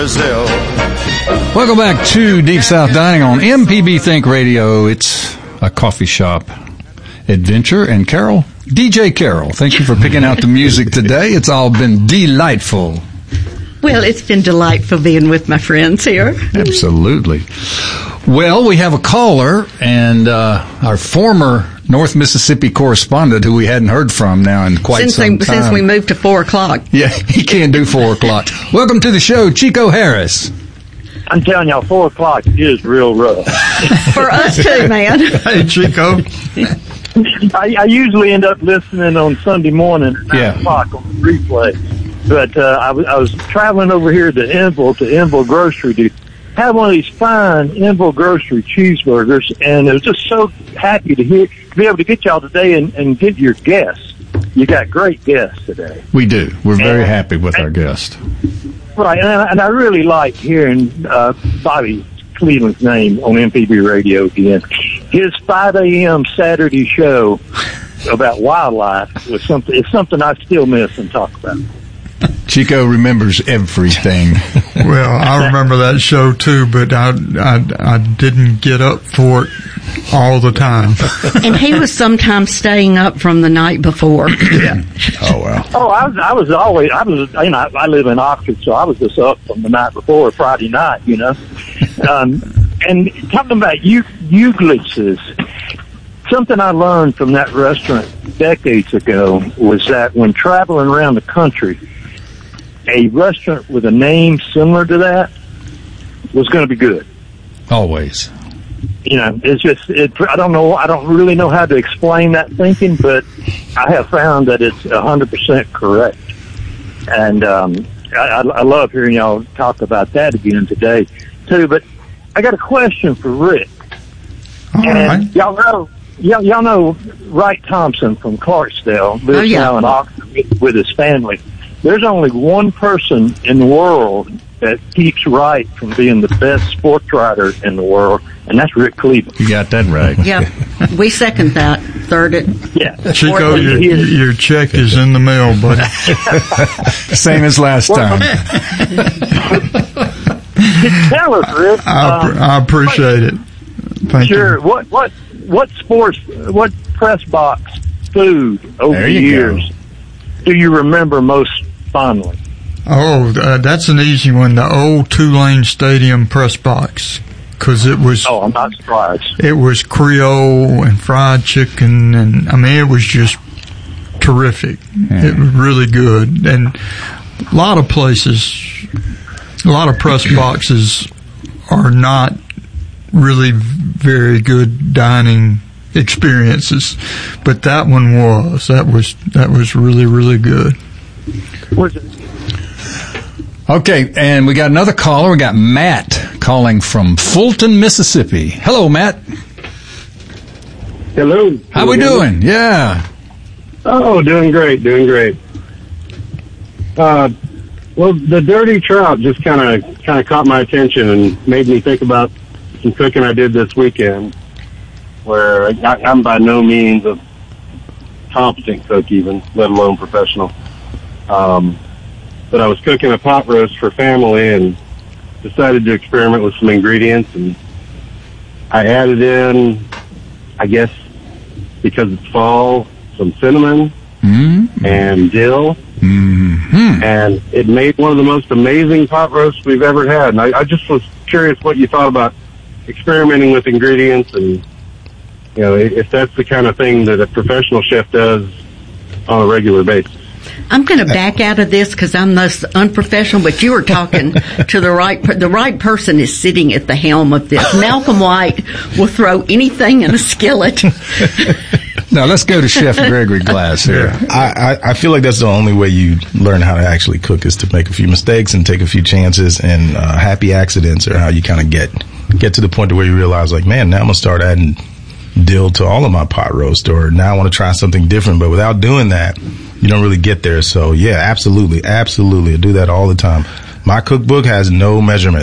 Brazil. Welcome back to Deep South Dining on MPB Think Radio. It's a coffee shop adventure. And Carol, DJ Carol, thank you for picking out the music today. It's all been delightful. Well, it's been delightful being with my friends here. Absolutely. Well, we have a caller, and our former North Mississippi correspondent who we hadn't heard from now in quite some time. Since we moved to 4 o'clock. Yeah, he can't do 4 o'clock. Welcome to the show, Chico Harris. I'm telling y'all, 4 o'clock is real rough. For us too, man. Hey, Chico. I usually end up listening on Sunday morning at 9 o'clock on the replay. But I was traveling over here to Enville Grocery to have one of these fine Enville Grocery cheeseburgers, and I was just so happy to be able to get y'all today and get your guests. You got great guests today. We do. We're very happy with our guest. Right, and I really like hearing Bobby Cleveland's name on MPB Radio again. His 5 a.m. Saturday show about wildlife was something I still miss and talk about. Chico remembers everything. Well, I remember that show too, but I didn't get up for it all the time. And he was sometimes staying up from the night before. Yeah. Oh wow. Oh, I live in Oxford, so I was just up from the night before, Friday night, you know. And talking about Euglitz, something I learned from that restaurant decades ago was that when traveling around the country, a restaurant with a name similar to that was going to be good. Always. You know, I don't really know how to explain that thinking, but I have found that it's 100% correct. And I love hearing y'all talk about that again today, too. But I got a question for Rick. All right. Y'all know Wright Thompson from Clarksdale lives now in Oxford with his family. There's only one person in the world that keeps Wright from being the best sports writer in the world, and that's Rick Cleveland. You got that right. Yeah, we second that. Third it. Yeah. Chico, your check is in the mail, buddy. Same as last time. Tell us, Rick. I appreciate it. Thank you. Sure. What press box food over the years do you remember most fondly? Oh, that's an easy one. The old Tulane Stadium press box, because it was. Oh, I'm not surprised. It was Creole and fried chicken, and I mean, it was just terrific. Yeah. It was really good, and a lot of places, a lot of press boxes are not really very good dining experiences, but that one was. That was really, really good. Was it? Okay, and we got another caller. We got Matt calling from Fulton, Mississippi. Hello, Matt. Hello. How we doing? Yeah. Oh, doing great. Well, the dirty trout just kind of caught my attention and made me think about some cooking I did this weekend, where I'm by no means a competent cook, even, let alone professional. But I was cooking a pot roast for family and decided to experiment with some ingredients, and I added in, I guess, because it's fall, some cinnamon and dill, and it made one of the most amazing pot roasts we've ever had. And I just was curious what you thought about experimenting with ingredients, and you know, if that's the kind of thing that a professional chef does on a regular basis. I'm going to back out of this because I'm most unprofessional, but you were talking to the right person is sitting at the helm of this. Malcolm White will throw anything in a skillet. Now, let's go to Chef Gregory Glass here. I feel like that's the only way you learn how to actually cook is to make a few mistakes and take a few chances, and happy accidents are how you kind of get to the point where you realize, like, man, now I'm going to start adding dill to all of my pot roast, or now I want to try something different. But without doing that, you don't really get there. So, yeah, absolutely. I do that all the time. My cookbook has no measurement,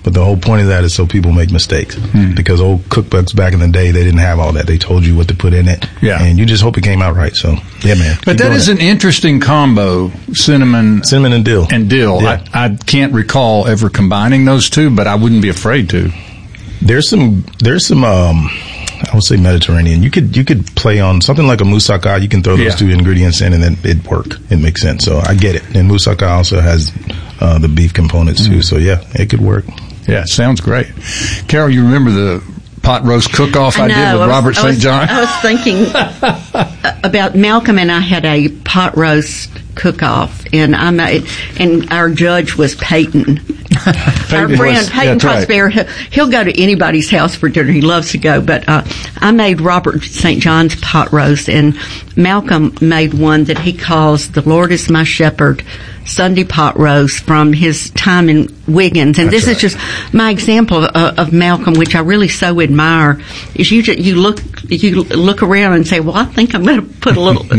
But the whole point of that is so people make mistakes. Because old cookbooks back in the day, they didn't have all that. They told you what to put in it. Yeah. And you just hope it came out right. So, yeah, man. But that is an interesting combo, cinnamon and dill. Yeah. I can't recall ever combining those two, but I wouldn't be afraid to. There's some I would say Mediterranean. You could play on something like a moussaka. You can throw those two ingredients in and then it'd work. It makes sense. So I get it. And moussaka also has the beef components too. So yeah, it could work. Yeah, sounds great. Carol, you remember the pot roast cook-off I did with Robert St. John? I was thinking about Malcolm and I had a pot roast cook-off, and our judge was Peyton. Our friend Peyton Prosper. Right. He'll go to anybody's house for dinner. He loves to go. But I made Robert St. John's pot roast, and Malcolm made one that he calls "The Lord Is My Shepherd" Sunday pot roast from his time in Wiggins. And this is just my example of Malcolm, which I really so admire. Is you look around and say, well, I think I'm going to put a little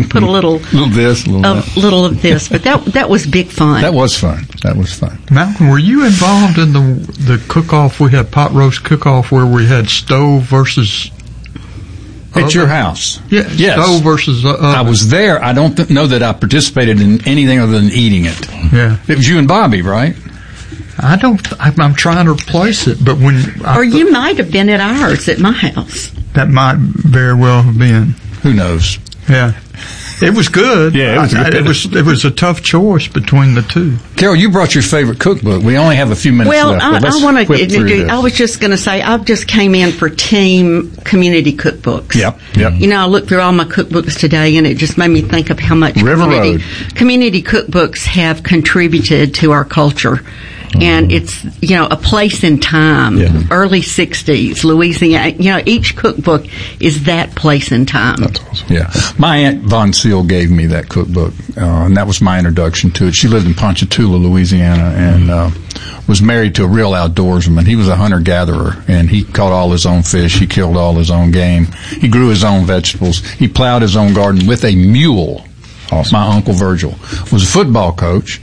of this. But that was big fun. That was fun. Malcolm, were you involved in the cook-off? We had pot roast cook-off where we had stove versus at your house? Yeah. Yes. Stove versus oven. I was there. I don't know that I participated in anything other than eating it. Yeah. It was you and Bobby, right? I'm trying to replace it, but you might have been at ours at my house. That might very well have been. Who knows? Yeah. It was good. Yeah, it was good. It was a tough choice between the two. Carol, you brought your favorite cookbook. We only have a few minutes left. I was just going to say, I just came in for team community cookbooks. Yep. I looked through all my cookbooks today, and it just made me think of how much community cookbooks have contributed to our culture. And it's, a place in time, early 60s, Louisiana. Each cookbook is that place in time. That's awesome. Yeah. My Aunt Von Seal gave me that cookbook, and that was my introduction to it. She lived in Ponchatoula, Louisiana, and was married to a real outdoorsman. He was a hunter-gatherer, and he caught all his own fish. He killed all his own game. He grew his own vegetables. He plowed his own garden with a mule. Awesome. My Uncle Virgil was a football coach.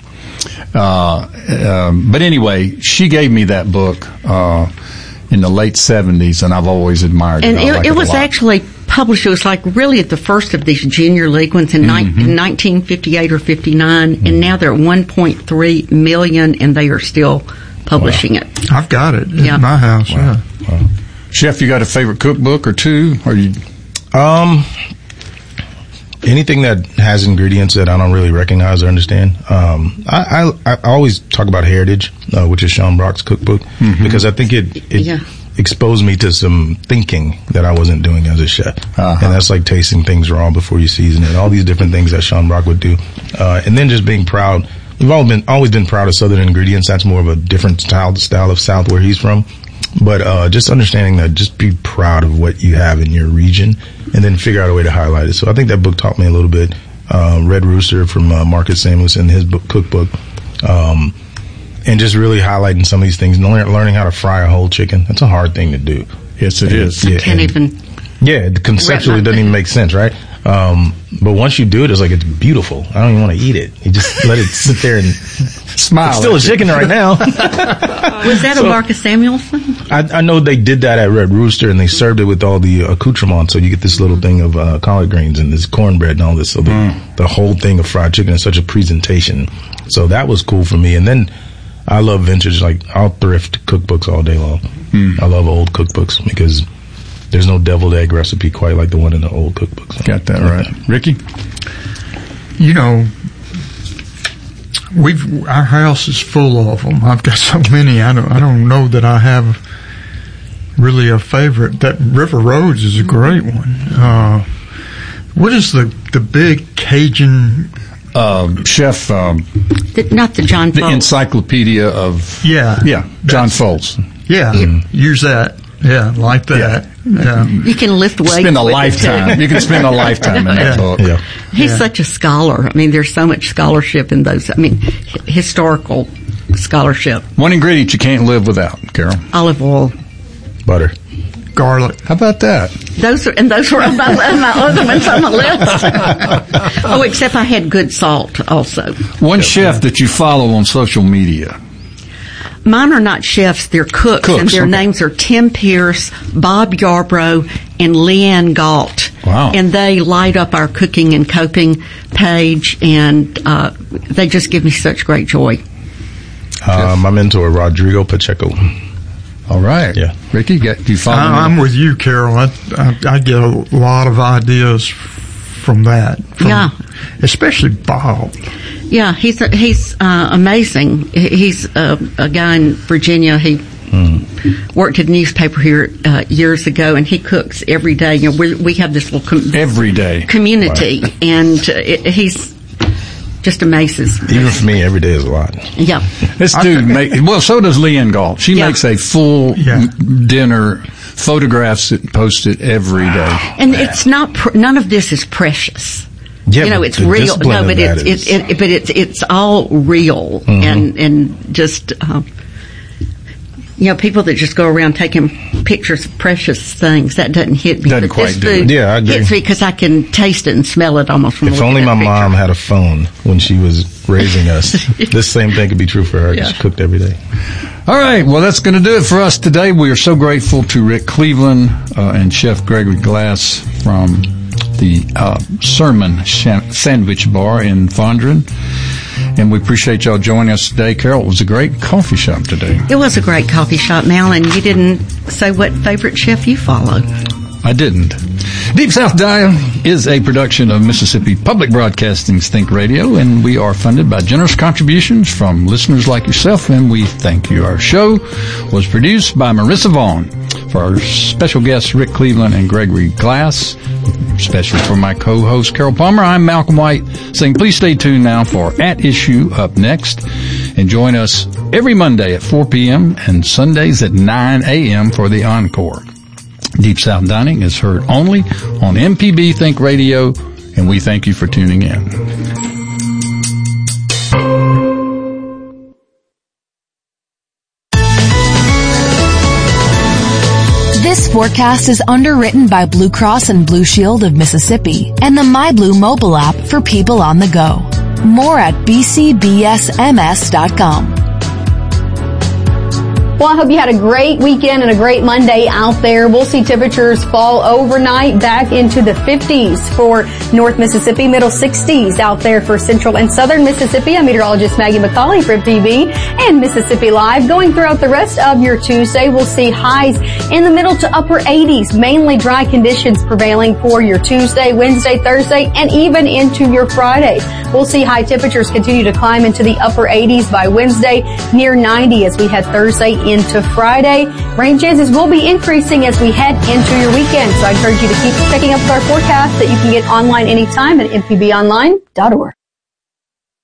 But anyway, she gave me that book in the late 70s, and I've always admired it. And it was actually published. It was like really at the first of these junior league ones in 1958 or 59, and now they're at 1.3 million, and they are still publishing it. I've got it in my house. Wow. Wow. Chef, you got a favorite cookbook or two? Or you? Anything that has ingredients that I don't really recognize or understand. I always talk about Heritage, which is Sean Brock's cookbook, because I think it exposed me to some thinking that I wasn't doing as a chef. And that's like tasting things raw before you season it, all these different things that Sean Brock would do. And then just being proud. We've always been proud of Southern ingredients. That's more of a different style of South where he's from. But just understanding that, just be proud of what you have in your region, and then figure out a way to highlight it. So I think that book taught me a little bit. Red Rooster from Marcus Samuelson, his cookbook, and just really highlighting some of these things. Learning how to fry a whole chicken. That's a hard thing to do. Yes, it is. I can't even. Yeah, conceptually it doesn't even make sense, right? But once you do it, it's beautiful. I don't even want to eat it. You just let it sit there and smile. It's still a chicken right now. Was that a Marcus Samuelson? I know they did that at Red Rooster, and they served it with all the accoutrements. So you get this little thing of collard greens and this cornbread and all this. So the whole thing of fried chicken is such a presentation. So that was cool for me. And then I love vintage. I'll thrift cookbooks all day long. I love old cookbooks because there's no deviled egg recipe quite like the one in the old cookbooks. Got that right. Ricky? Our house is full of them. I've got so many. I don't know that I have really a favorite. That River Roads is a great one. What is the big Cajun chef? Not the John Foltz. The Encyclopedia of John Foltz. Yeah, use that. Yeah, like that. Yeah. You can lift weights. Spend a lifetime. You can spend a lifetime in that book. Yeah. He's such a scholar. There's so much scholarship in those. Historical scholarship. One ingredient you can't live without, Carol. Olive oil. Butter. Garlic. How about that? Those were on my other ones on the list. Except I had good salt also. One chef that you follow on social media. mine are not chefs, they're cooks and their names are Tim Pierce, Bob Yarbrough, and Leanne Galt. Wow. And they light up our cooking and coping page, and they just give me such great joy. My mentor, Rodrigo Pacheco. All right. Yeah. Ricky, do you follow me? I'm with you, Carol. I get a lot of ideas from that. Yeah. Especially Bob. Yeah, he's amazing. He's a guy in Virginia. He worked at a newspaper here years ago, and he cooks every day. You know, we have this little every day community, right. And he's just amazes. Even for me, every day is a lot. Yeah, this dude so does Leanne Galt. She makes a full dinner, photographs it, posts it every day, and it's not. None of this is precious. Yeah, you know, it's real. No, but it's all real, and just people that just go around taking pictures of precious things, that doesn't hit me. Doesn't quite do it. Yeah, I agree. Hits me because I can taste it and smell it almost from. If only my mom had a phone when she was raising us. This same thing could be true for her. Yeah. She cooked every day. All right, well, that's going to do it for us today. We are so grateful to Rick Cleveland and Chef Gregory Glass from the Sermon Sandwich Bar in Fondren. And we appreciate y'all joining us today. Carol, it was a great coffee shop today. It was a great coffee shop, Mal, and you didn't say what favorite chef you follow. I didn't. Deep South Dining is a production of Mississippi Public Broadcasting's Think Radio, and we are funded by generous contributions from listeners like yourself, and we thank you. Our show was produced by Marissa Vaughn. For our special guests, Rick Cleveland and Gregory Glass, especially for my co-host, Carol Palmer, I'm Malcolm White, saying please stay tuned now for At Issue up next, and join us every Monday at 4 p.m. and Sundays at 9 a.m. for the Encore. Deep South Dining is heard only on MPB Think Radio, and we thank you for tuning in. This forecast is underwritten by Blue Cross and Blue Shield of Mississippi and the MyBlue mobile app for people on the go. More at bcbsms.com. Well, I hope you had a great weekend and a great Monday out there. We'll see temperatures fall overnight back into the 50s for North Mississippi, middle 60s out there for central and southern Mississippi. I'm meteorologist Maggie McCauley for MPB and Mississippi Live. Going throughout the rest of your Tuesday, we'll see highs in the middle to upper 80s, mainly dry conditions prevailing for your Tuesday, Wednesday, Thursday, and even into your Friday. We'll see high temperatures continue to climb into the upper 80s by Wednesday, near 90 as we head Thursday into Friday. Rain chances will be increasing as we head into your weekend. So I encourage you to keep checking up with our forecast that you can get online anytime at mpbonline.org.